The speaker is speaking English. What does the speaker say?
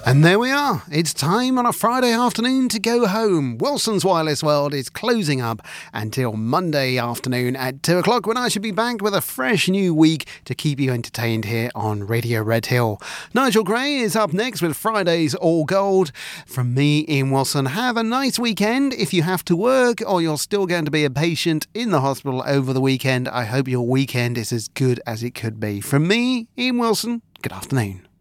And there we are. It's time on a Friday afternoon to go home. Wilson's Wireless World is closing up until Monday afternoon at 2 o'clock when I should be back with a fresh new week to keep you entertained here on Radio Red Hill. Nigel Gray is up next with Friday's All Gold. From me, Ian Wilson, have a nice weekend. If you have to work or you're still going to be a patient in the hospital over the weekend, I hope your weekend is as good as it could be. From me, Ian Wilson, good afternoon.